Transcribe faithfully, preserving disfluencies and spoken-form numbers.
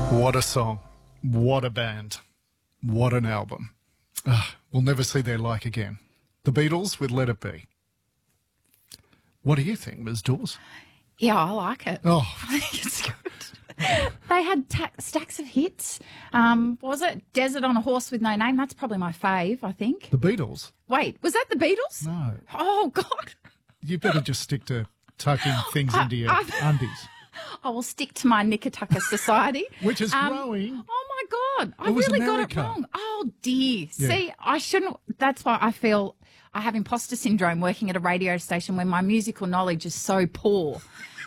What a song. What a band. What an album. Ah, we'll never see their like again. The Beatles with Let It Be. What do you think, Miz Dawes? Yeah, I like it. Oh, I think it's good. They had ta- stacks of hits. Um, what was it? Desert on a Horse with No Name. That's probably my fave, I think. the Beatles? Wait, was that the Beatles? No. Oh, God. You better just stick to tucking things I- into your I've- undies. I will stick to my Knickertucker Society. Which is Um, growing. Oh, my God. I It was really America. got it wrong. Oh, dear. Yeah. See, I shouldn't. That's why I feel I have imposter syndrome working at a radio station when my musical knowledge is so poor.